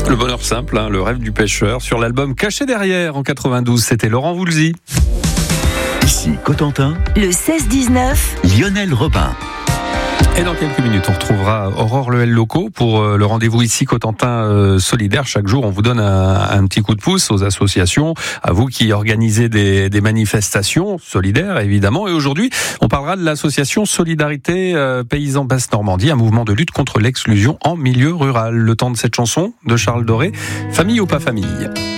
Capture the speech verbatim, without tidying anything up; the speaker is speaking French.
Le bonheur simple, hein, le rêve du pêcheur. Sur l'album Caché derrière en quatre-vingt-douze, c'était Laurent Voulzy. Ici Cotentin, Le seize dix-neuf, Lionel Robin. Et dans quelques minutes, on retrouvera Aurore Lehel Locaux pour euh, le rendez-vous ici Cotentin euh, solidaire. Chaque jour, on vous donne un, un petit coup de pouce aux associations, à vous qui organisez des, des manifestations solidaires, évidemment. Et aujourd'hui, on parlera de l'association Solidarité euh, Paysans Basse-Normandie, un mouvement de lutte contre l'exclusion en milieu rural. Le temps de cette chanson de Charles Doré, Famille ou pas famille ?